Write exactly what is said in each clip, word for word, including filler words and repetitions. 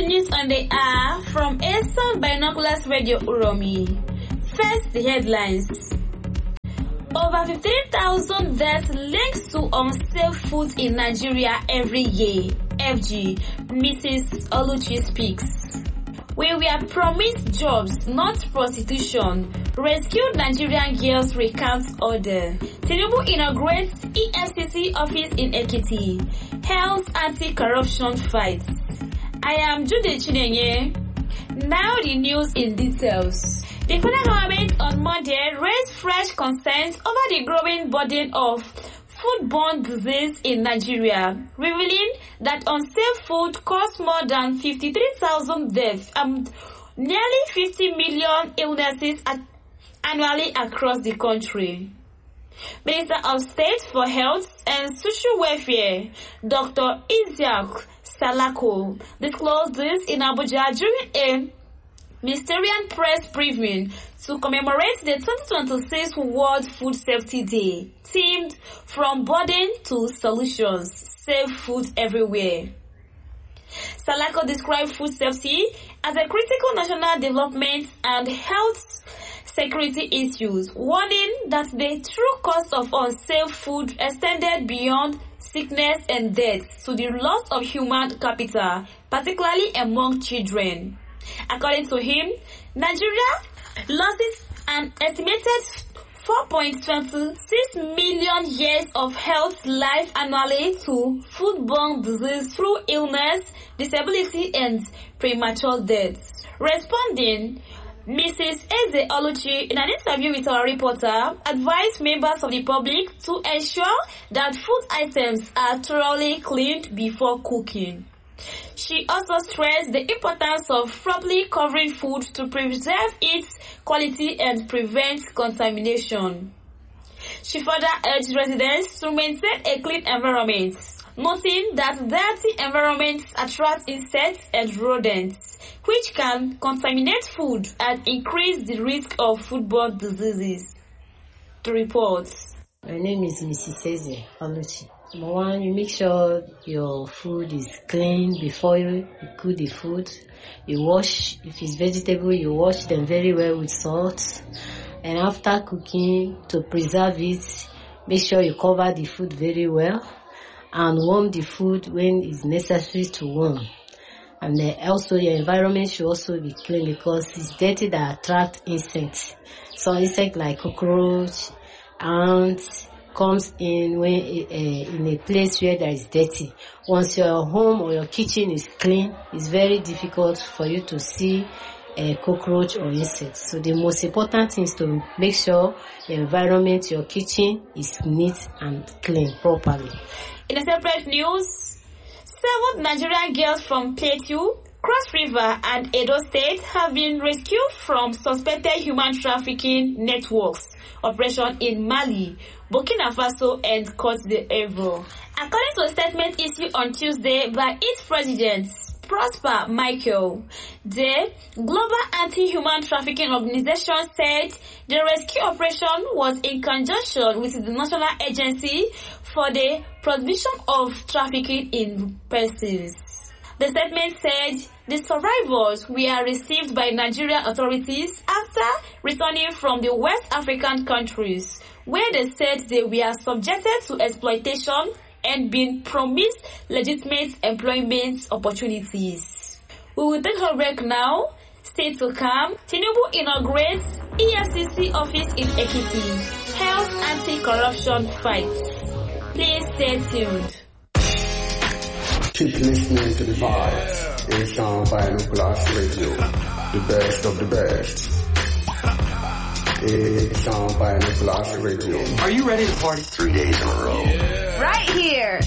News on the hour from Asan Binoculars Radio Uromi. First, the headlines. Over fifteen thousand deaths linked to unsafe foods in Nigeria every year. F G, Missus Oluchi speaks. We were promised jobs, not prostitution. Rescued Nigerian girls recounts order. Tinubu inaugurates E F C C office in Ekiti. Health anti-corruption fight. I am Jude Chinenye. Now the news in details. The federal government on Monday raised fresh concerns over the growing burden of foodborne disease in Nigeria, revealing that unsafe food caused more than fifty-three thousand deaths and nearly fifty million illnesses annually across the country. Minister of State for Health and Social Welfare, Doctor Isiaq Salako, disclosed this in Abuja during a ministerial press briefing to commemorate the twenty twenty-six World Food Safety Day, themed From Burden to Solutions, Safe Food Everywhere. Salako described food safety as a critical national development and health security issues, warning that the true cost of unsafe food extended beyond sickness and death to the loss of human capital, particularly among children. According to him, Nigeria loses an estimated four point two six million years of health life annually to foodborne disease through illness, disability, and premature death. Responding, Missus Eze Oluchi, in an interview with our reporter, advised members of the public to ensure that food items are thoroughly cleaned before cooking. She also stressed the importance of properly covering food to preserve its quality and prevent contamination. She further urged residents to maintain a clean environment, noting that dirty environments attract insects and rodents, which can contaminate food and increase the risk of foodborne diseases. The report. My name is Missus Eze Oluchi. Number one, you make sure your food is clean before you cook the food. You wash, if it's vegetable, you wash them very well with salt. And after cooking, to preserve it, make sure you cover the food very well and warm the food when it's necessary to warm. And then also your environment should also be clean because it's dirty that attract insects. So insects like cockroach, ants, comes in when uh, in a place where there is dirty. Once your home or your kitchen is clean, it's very difficult for you to see a cockroach or insects. So the most important thing is to make sure the environment, your kitchen, is neat and clean properly. In a separate news, seven Nigerian girls from Plateau, Cross River, and Edo State have been rescued from suspected human trafficking networks operation in Mali, Burkina Faso, and Cote d'Ivoire. According to a statement issued on Tuesday by its president, Prosper Michael, the Global Anti-Human Trafficking Organization said the rescue operation was in conjunction with the National Agency for the Prohibition of Trafficking in Persons. The statement said the survivors were received by Nigerian authorities after returning from the West African countries, where they said they were subjected to exploitation and been promised legitimate employment opportunities. We will take a break now. Stay to come. Tinubu inaugurates E F C C office in Ekiti. Health anti-corruption fight. Please stay tuned. Keep listening to the vibes. Asan Binoculars Radio, the best of the best. Asan Binoculars Radio. Are you ready to party? Three days in a row. Yeah. Right here.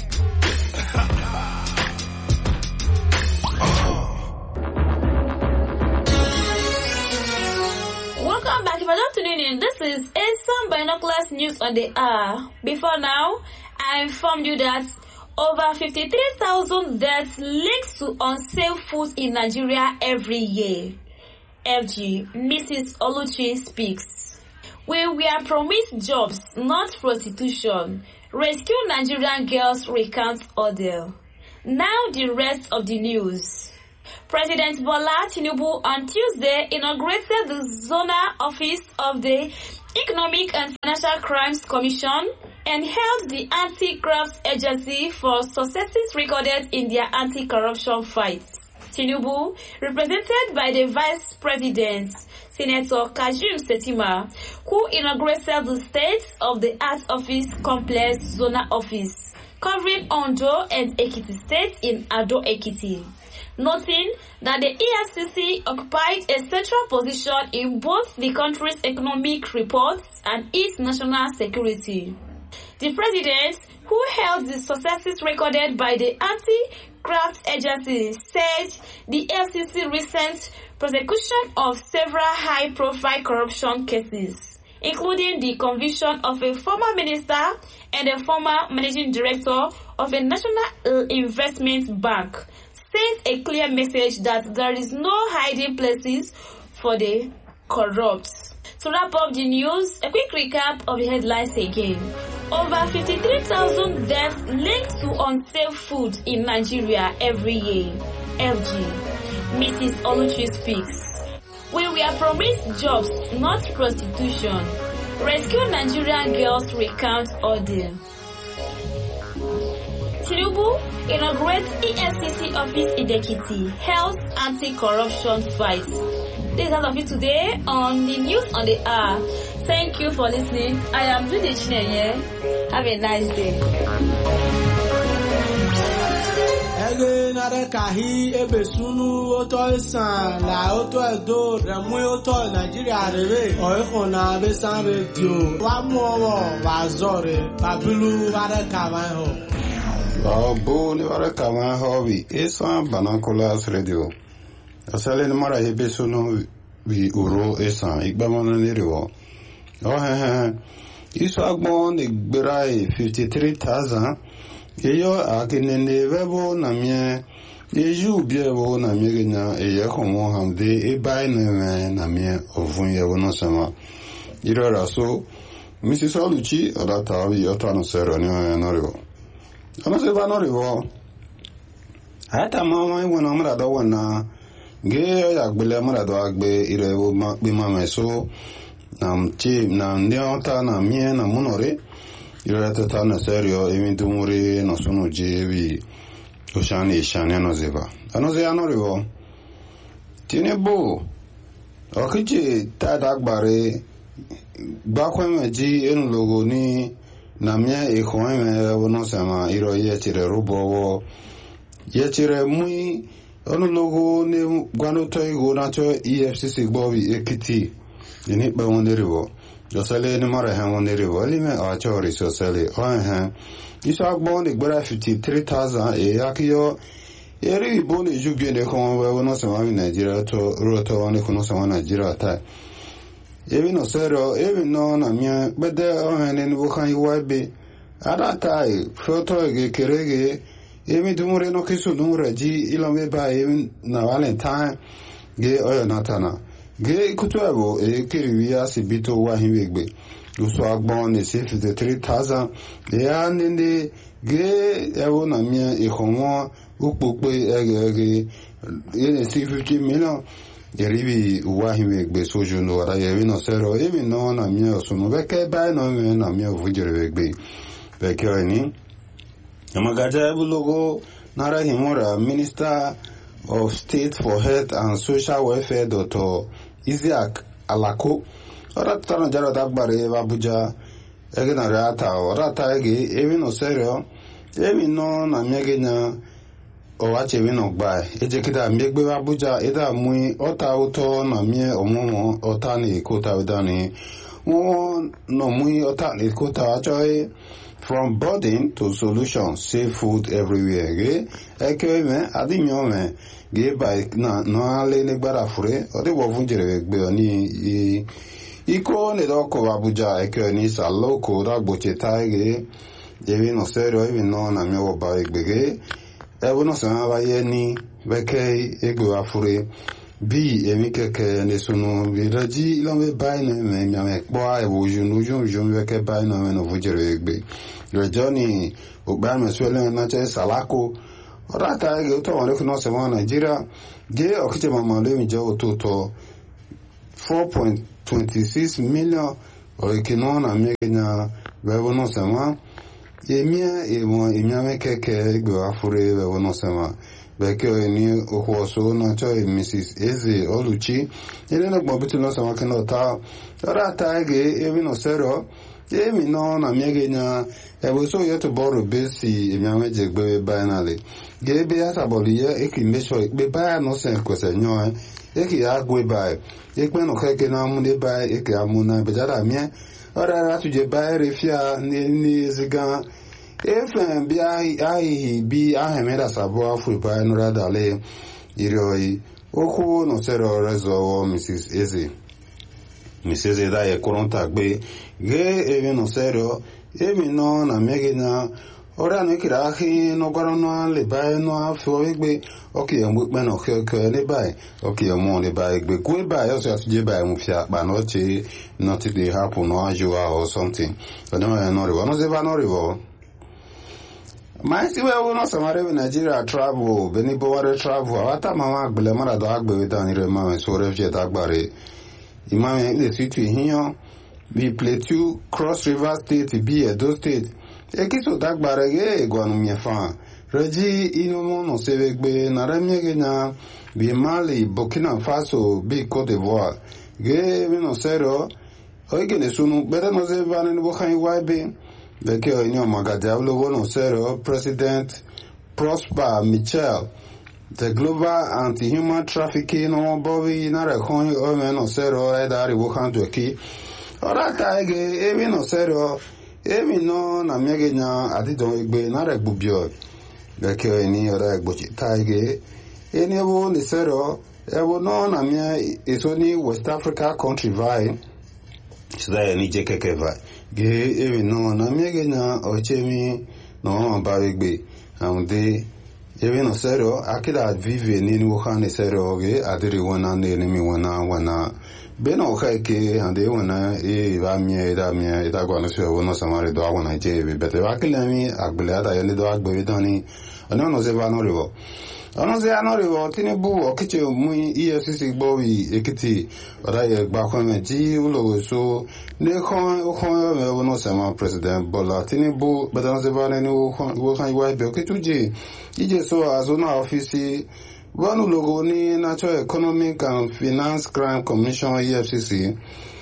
Welcome back. If you're just tuning in, this is Asan Binoculars News on the hour. Before now, I informed you that over fifty-three thousand deaths linked to unsafe foods in Nigeria every year. F G, Missus Oluchi speaks. We were promised jobs, not prostitution. Rescue Nigerian girls recounts ordeal. Now the rest of the news. President Bola Tinubu on Tuesday inaugurated the zonal office of the Economic and Financial Crimes Commission and held the Anti-Graft Agency for successes recorded in their anti-corruption fights. Tinubu, represented by the Vice President, Senator Kashim Shettima, who inaugurated the state-of-the-art office complex zonal office, covering Ondo and Ekiti states in Ado Ekiti, noting that the E F C C occupied a central position in both the country's economic reports and its national security. The president, who held the successes recorded by the Anti-Graft Agency, said the E F C C recent prosecution of several high-profile corruption cases, including the conviction of a former minister and a former managing director of a national investment bank, sends a clear message that there is no hiding places for the corrupt. To wrap up the news, a quick recap of the headlines again. Over fifty-three thousand deaths linked to unsafe food in Nigeria every year. F G. Missus Oluchi speaks. We were promised jobs, not prostitution. Rescue Nigerian girls recount ordeal. Tinubu inaugurates E F C C office in Ekiti, health anti-corruption fight. This is all of it today on the news on the hour. Thank you for listening. I am Judy Chinenye. Have a nice day. Ege nare kahi ebe sunu oto isan la oto edo remu oto Nigeria rebe oiko na be san radio wa mu owo wa zore babilu ware kawan ho la bo ni ware kawan ho bi isan banakolas radio asale ni mara ebe sunu bi uro isan igbamona ni rewo oh he he iso agbon ni gbera fifty-three thousand Eyo akinene vebo na mie eju biebo na mie genya eye komo hamde e bai na na mie ovun ye wono sama iro raso Missus Oluchi orata wi otano sero ni no rewo ono se va no rewo ata mama i wona mra do wona ge ya gbele mra do agbe ire wo ma bi mama so nam chi na ndi ota na mie na munore Io tata na serio e mi tumuri no sono jevi oshani shani no zeba ano ze ano rivo tiene bo okiji ta dagbare ba kweme ji enu logo ni na mia e kweme wono sama iro ye chire rubowo ye chire mui ono logo ni gwano to igo na cho E F C C gbowi Ekiti ni ba wonde rivo Josele ni mara han woni rivo lime a chori sosele o han isa gbon igbara fifty-three thousand e yakiyo eri boni jugbe ne ko we wono se wa Nigeria to roto woni kono se wa Nigeria ta ebi no sero ebi no na mia bede o han ni bo kan iwabe ada tai foto ge kerege ebi dumure no kisu dumure ji ilome ba ebi na valentine ge oyo natana Ge kutuabo e kiriwia sibito wa hiwegbe. Uso agbon ne se fifty-three thousand. E anende ge ewo na mia e komo ukpokpe ege ege e ne se fifty million. E ribi wa hiwegbe sojo no ara ye no sero e mi no na mia osono beke ba no me na mia vujere wegbe. Beke ni. Amagaja ebu logo nara himora Minister of State for Health and Social Welfare Doctor Isiaq Alako ora tana jaro dagbare Abuja ege na rata ora ta ege ewi no serio ewi no na miege na o wache wi no gba eje kita miegbe Abuja eda mu ota uto na mie omomo ota ni kota udani won no mu ota ni kota joy from burden to solution safe food everywhere ge eke me adimyo me ge by na no ale ne gbara fure o de wo funjere gbe oni iko ne do ko Abuja eke ni salo ko da gboche taige devi no serio e no na mi wo ba egbege e wo no sa ba ye ni beke egbe afure bi emi keke ne sunu bi raji lo me ba ne me mi ame po e wo junu junu junu beke ba no me no funjere gbe le joni o ba me suele na che salako ora ta ge to wale kuno se ma Nigeria ge okite mama le mi jo to to four point two six million o ikino na megenya wewo no se ma emia emo emia mekeke go afure wewo no se ma beke ni okwoso na cho Missus Eze Oluchi ile na gbobitu no se ma kino ta ora ta ge emi no sero emi no na megenya ebo so yeto boro besi emia meje gbe binary ge be asaboli ye eki mesho gbe ba no se kwese nyo eki agwe ba ekpe no keke na mu de ba eki amuna bejara mie ora ra tuje ba refia ni ni ziga efen bi ai bi ahemeda sabo afu ba no ra dale iroi oku no sero rezo Missus Eze Missus Eze da e koronta gbe ge evi no sero emi no na megena ora no kira hi no gwaro no le ba no afu egbe oki emu pe no keke le ba oki emu le ba egbe ku ba yo so atuje ba mu fia pa no che nothing dey happen no ajua or something so no no re no se va no re my si we no samare we Nigeria travel beni bo ware travel ata mama agbele mara do agbe we dan re ma so re je dagbare imam le situ hiyan bi Plateau Cross River State bi Edo State e ki so dagbare ge gwanu mi fa reji inu mo no se we gbe na re mi ge na bi Mali Burkina Faso bi Cote d'Ivoire ge we no sero o ge le sunu beta no se va ni bo khan wa be Beke onyo magadiablo wono sero President Prosper Michel the global anti-human trafficking no bobi na rekon o me no sero e dari wo kan doki ora ka ege emi no sero emi no na mege nya adidon egbe na regbubio beke eni ora egbochi ta ege eni wo ni sero e wo no na me isoni West Africa country vai sida ni jekeke vai ge evi no na miege na ochemi no ba egbe aunde evi no sero akida vive ni ni wokhane sero ge adiri wona ne ni mi wona wona beno khake ande wona e ba mie da mie da gwa no se wono samare do wona je be bete akile mi agbele ada yele do agbe dani ono no se va no rewo ono se ano rewo Tinubu okiche mu E F C C gbowi Ekiti ora ye gba ko me ji ulo so ne kon o kon me wono sama President Bola Tinubu badan se va ne wo kan wa be okituje ije so azona office wanu logo ni National Economic and Finance Crime Commission E F C C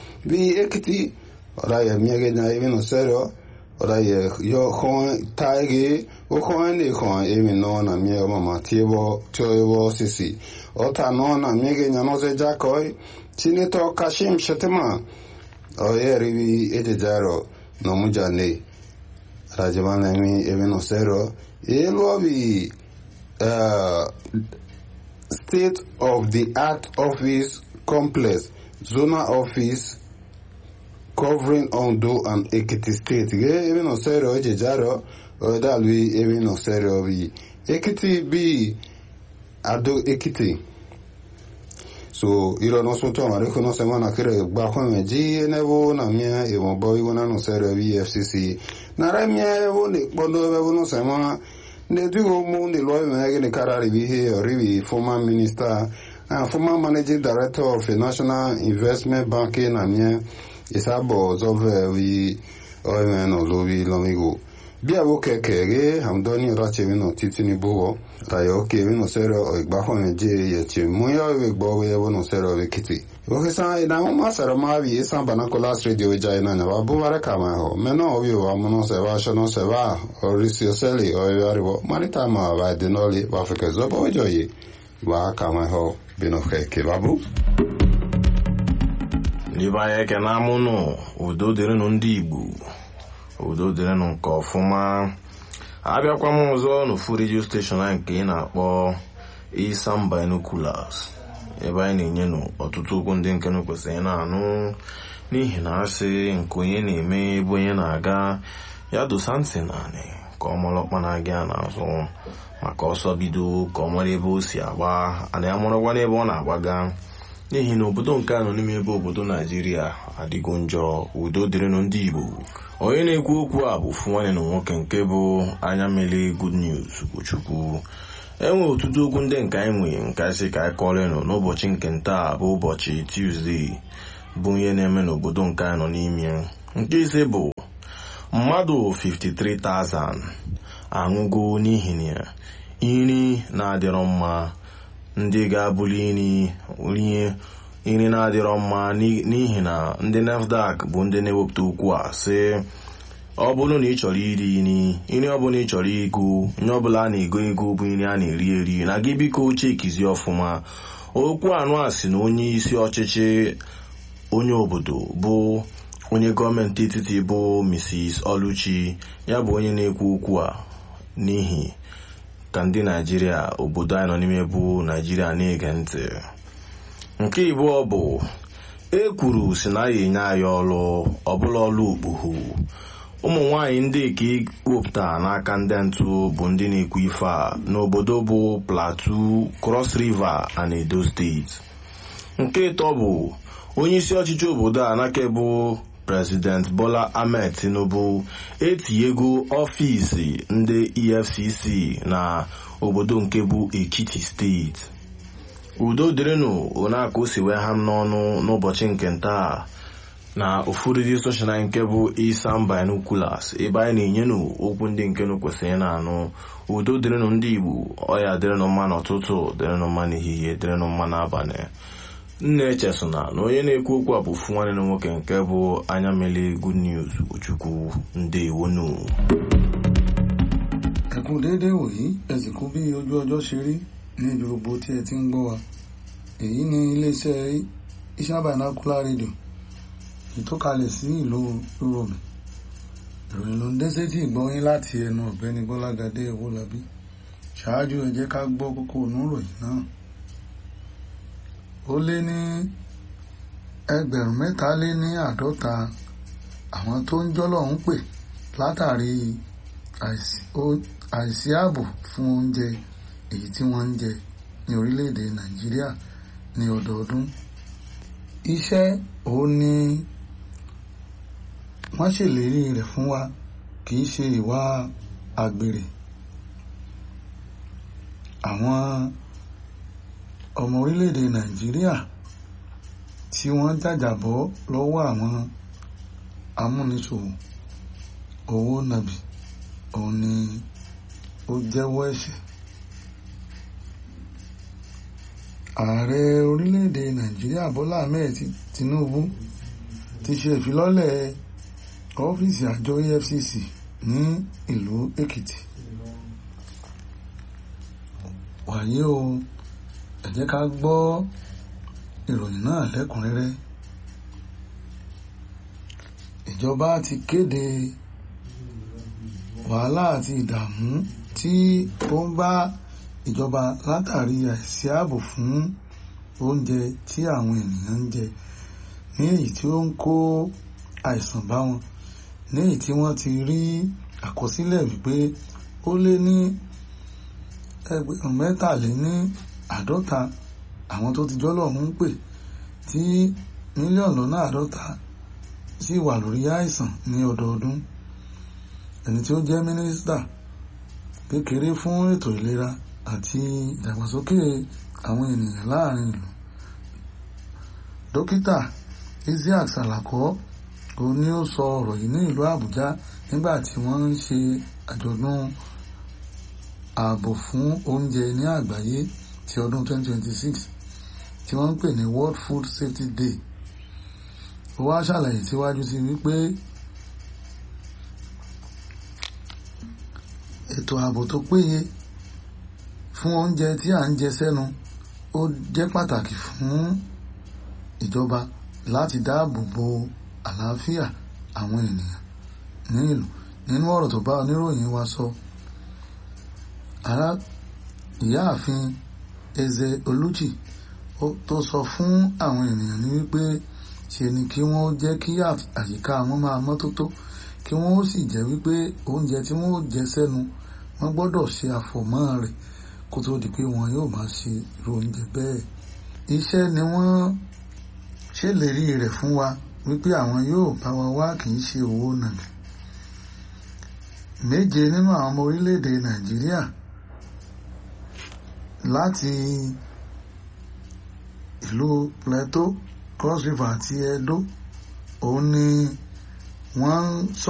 bi Ekiti ora ye miege na even sero ora ye yo kon taige o kon ne kon even no na mie mama tiebo tiebo sisi ota no na miege nya no se jakoi Senator Kashim Shettima o ye rivi ejejaro no mujane rajamana mi even no sero e lobi uh State of the Art Office Complex, Zona Office covering Ondo and Ekiti State. Even no sero ejejaro o da lui even no sero bi Ekiti bi Ado Ekiti. So iro no so to mare ko no se mana kire gba ko meji nevo na mia e mo boy wona no sero bi F C C. Na ra mia e wo ne pondo we no se mana ne dugo mu ne lo me ne karari bi he rivi former minister and former managing director of a national investment banking and yeah isabo of we o me no lo bi lo mi go bi abo kekere hamdoni rache mi no titini bo rayo ke mi no sero o igba ho je ye che mu yo we gbo we wo no sero we kiti o ke sa ina o ma sero ma bi Esan Binoculars Radio ja ina na ba bu bare kama ho me no obi wa mo no se va sho no se va o risi o seli o yari wo marita ma va de no li wa feke zo bo jo yi wa kama ho bi no ke ke babu ni ba ye ke na mu no udo dere no ndi Igbo udo dere no nke ọfụma abịakwa m ọzọ n'ofu radio station anyị nke ị na-akpọ Esan Binoculars ebe anyị na-enye ọtụtụ okwu ndị nke kwesịrị na-anụ n'ihi na asị nke onye na-eme ebe onye na-aga ya dosa ntị naanị ka ọ mara ọkpa na-aga n'azụ maka ọsọ bido ka ọ mara ebe o si agba ana ya marakwa n'ebe ọ na-agbaga n'ihi na obodo nke anọ n'ime ebe obodo Naijiria adịgo njọ udo dịrịnụ ndị Igbo onye na-ekwu okwu a bụ ofu nwanne na nwoke nke bụ anya mmiri Good News Ugochukwu enwe ọtụtụ okwu ndị nke anyị nwe nke sị ka anyị kọrịnụ n'ụbọchị nke ntaa bụ ụbọchị Tuesday bụ ihe na-eme n'obodo nke anyị nọ n'ime. Nke ise bụ mmadụ fifty-three thousand anwụgo n'ihi na nri na-adịrọ mma, ndị ga-abụli nri rie nri na-adịrọ mma n'ihi na ndị NAFDAC bụ ndị na-ewepụta okwu a sị ọ bụrụ na ị chọrọ iri nri nri ọbụla ị chọrọ ego nye ọbụla a na-ego ego bụ nri a na-eri eri na gị biko chekizi ọfụma. Okwu anụ a si na onye isi ọchịchị onye obodo bụ onye gọọmenti etiti bụ Missus Oluchi, ya bụ onye na-ekwu okwu a n'ihi ka ndị Naijiria obodo anyị nọ n'ime bụ Naijiria na-ege ntị. Nke ịbụọ bụ e kwuru si na ya enye anyị ọrụ ọbụla ọrụ okpogho. Ụmụ nwanyị ndị ka wepụta n'aka ndị ntụ bụ ndị na-ekwu ife a n'obodo bụ Plateau, Cross River and Edo steeti. Nke ịtọ bụ onye isi ọchịchị obodo a n'aka bụ President Bola Ahmed Tinubu etinyego ọfịs ndị E F C C na obodo nke bụ Ekiti steeti. Udo dịrịnụ onaka o si wee ha m n'ọnụ n'ụbọchị nke ntaa na ụfọdụ dị soshal nke bụ Isam Binoculars, ebe anyị na-enyenụ okwu ndị nke nụ kwesịrị na-anụ. Udo dịrịnụ ndị Igbo, ọya dịrịnụ mma n'ụtụtụ, dịrịnụ mma n'ehihie, dịrịnụ mma n'abalị. Nne echesona na onye na-ekwu okwu a bụ ofu nwanne na nwoke nke bụ anya mele Good News Ochukwu. Ndewonu. Ẹ kú déédéé wòyí, ẹ sì kú bí ojú ọjọ́ ṣe rí ní ibi gbogbo tí ẹ ti ń gbọ́ wa. Èyí ni iléeṣẹ́ Isam Binocular Radio ìtọ́kalẹ̀ sí ìlú Uromi. Ìròyìn ló ń dé sétí ìgbọ́yín láti ẹnu ọ̀gbẹ́ni Bọ́lágadé Owólabí. Ṣáájú ẹ jẹ́ ká gbọ́ kókó oníròyìn náà. Ó lé ní ẹgbẹ̀rún mẹ́ta lé ní àádọ́ta àwọn tó ń jọ́lọ̀ ń pè látàrí àìsí ààbò fún oúnjẹ èyí tí wọ́n ń jẹ ní orílẹ̀-èdè Nàìjíríà ní ọdọọdún. Iṣẹ́ òun ni wọ́n ṣèlérí rẹ̀ fún wa, kì í ṣe ìwà àgbèrè. Àwọn ọmọ orílẹ̀-èdè Nàìjíríà tí wọ́n jàjàbọ́ lọ́wọ́ àwọn amúnisòwò owó nàbì òun ni ó jẹ́wọ́ ẹ̀ṣẹ̀. Ààrẹ orílẹ̀-èdè Nàìjíríà Bọ́lá Ahmed Tinubu ti ṣe ìfilọ́lẹ̀ ọ́fíìsì àjọ E F C C ní ìlú Èkìtì. Wàyí o, ẹ jẹ́ ká gbọ́ ìròyìn náà lẹ́kùnrẹ́rẹ́. Ìjọba ti kéde wàhálà àti ìdààmú tí ó ń bá ìjọba látàrí àìsí ààbò fún oúnjẹ tí àwọn ènìyàn ń jẹ, ní èyí tí ó ń kó àìsàn bá wọn, ní èyí tí wọ́n ti rí àkọsílẹ̀ wípé ó lé ní ẹgbẹ̀rún mẹ́tàléní àádọ́ta àwọn tó ti jọ́lọ̀ ń pè tí mílíọ̀nù lọ́nà àádọ́ta sì wà lórí àìsàn ní ọdọọdún. Ẹni tí ó jẹ́ mínísítà kékeré fún ètò ìlera àti ìdàgbàsókè àwọn ènìyàn láàrin ìlú, dókítà Isiaq Salako, ó ní ó sọ ọ̀rọ̀ yìí ní ìlú Àbújá nígbà tí wọ́n ń ṣe àjọ̀dún ààbò fún oúnjẹ ní àgbáyé ti ọdún twenty twenty-six tí wọ́n ń pè ní World Food Safety Day. Ó wá ṣàlàyé síwájú sí wípé ètò ààbò tó péye fún oúnjẹ tí à ń jẹ sẹ́nu ó jẹ́ pàtàkì fún ìjọba láti dáàbò bo àlàáfíà àwọn ènìyàn ní ìlú. Nínú ọ̀rọ̀ tó bá oníròyìn wa sọ, ará ìyáàfin Eze Oluchi tó sọ fún àwọn ènìyàn ní wípé ṣe ni kí wọ́n jẹ́ kí àyíká wọn máa mọ́tótó, kí wọ́n ó sì jẹ́ wípé oúnjẹ tí wọ́n ó jẹ sẹ́nu wọ́n gbọ́dọ̀ ṣe àfọ̀mọ́ rẹ̀ kó tó di pé wọn yóò máa ṣe irú oúnjẹ bẹ́ẹ̀. Iṣẹ́ ni wọ́n ṣèlérí rẹ̀ fún wa wípé àwọn yóò bá wa wá, kì í ṣe owó nàbì. Méje nínú àwọn ọmọ orílẹ̀-èdè Nàìjíríà láti ìlú Plateau, Cross River àti Edo òun ni wọ́n ń sọ